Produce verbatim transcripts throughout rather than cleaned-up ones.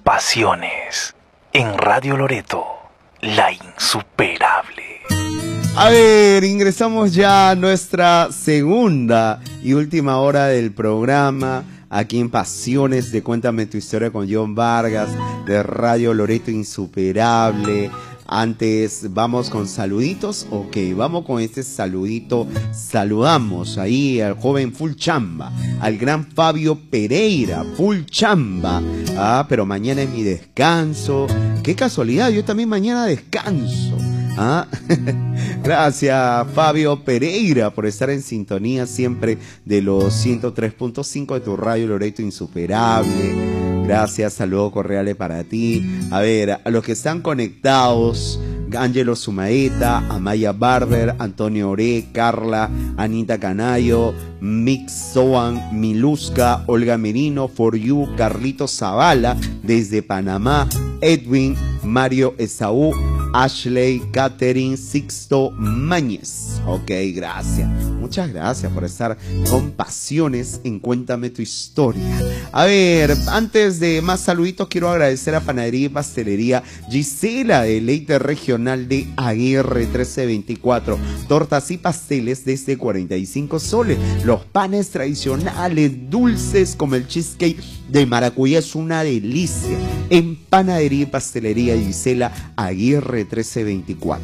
Pasiones en Radio Loreto, la insuperable. A ver, ingresamos ya a nuestra segunda y última hora del programa, aquí en Pasiones de Cuéntame tu Historia con John Vargas, de Radio Loreto Insuperable. Antes, vamos con saluditos. Ok, vamos con este saludito. Saludamos ahí al joven Full Chamba, al gran Fabio Pereira, Full Chamba. Ah, pero mañana es mi descanso. Qué casualidad, yo también mañana descanso. Ah, gracias Fabio Pereira por estar en sintonía siempre de los ciento tres punto cinco de tu Radio Loreto Insuperable. Gracias, saludos cordiales para ti. A ver, a los que están conectados: Ángelo Sumaeta, Amaya Barber, Antonio Oré, Carla, Anita Canayo, Mix Soan, Miluska, Olga Merino, For You, Carlitos Zavala desde Panamá, Edwin, Mario Esaú, Ashley, Catherine, Sixto Mañez. Ok, gracias. Muchas gracias por estar con Pasiones en Cuéntame tu Historia. A ver, antes de más saluditos, quiero agradecer a Panadería y Pastelería Gisela de Leite Regional de Aguirre trece veinticuatro. Tortas y pasteles desde cuarenta y cinco soles. Los panes tradicionales, dulces como el cheesecake de maracuyá, es una delicia. En Panadería y Pastelería Gisela Aguirre trece veinticuatro.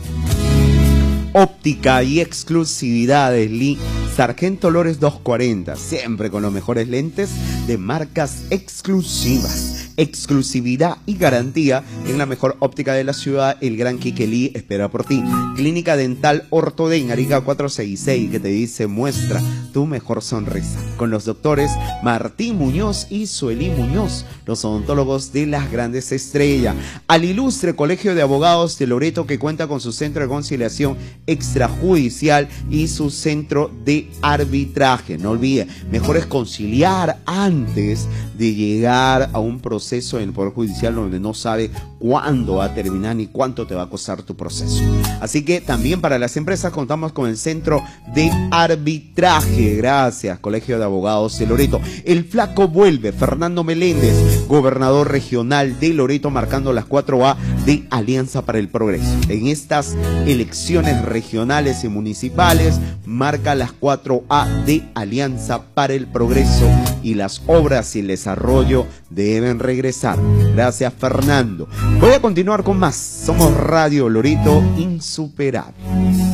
Óptica y exclusividad de Lee Sargento Lores doscientos cuarenta, siempre con los mejores lentes de marcas exclusivas. Exclusividad y garantía en la mejor óptica de la ciudad. El gran Quique Lee espera por ti. Clínica Dental Ortode en Arica cuatrocientos sesenta y seis, que te dice: muestra tu mejor sonrisa, con los doctores Martín Muñoz y Suelí Muñoz, los odontólogos de las grandes estrellas. Al ilustre Colegio de Abogados de Loreto, que cuenta con su centro de conciliación extrajudicial y su centro de arbitraje. No olvide, mejor es conciliar antes de llegar a un proceso en el Poder Judicial donde no sabe cuándo va a terminar ni cuánto te va a costar tu proceso. Así que también para las empresas contamos con el centro de arbitraje. Gracias, Colegio de Abogados de Loreto. El flaco vuelve, Fernando Meléndez, gobernador regional de Loreto, marcando las cuatro A de Alianza para el Progreso. En estas elecciones regionales y municipales, marca las cuatro A de Alianza para el Progreso, y las obras y el desarrollo deben regresar. Gracias, Fernando. Voy a continuar con más. Somos Radio Loreto Insuperable.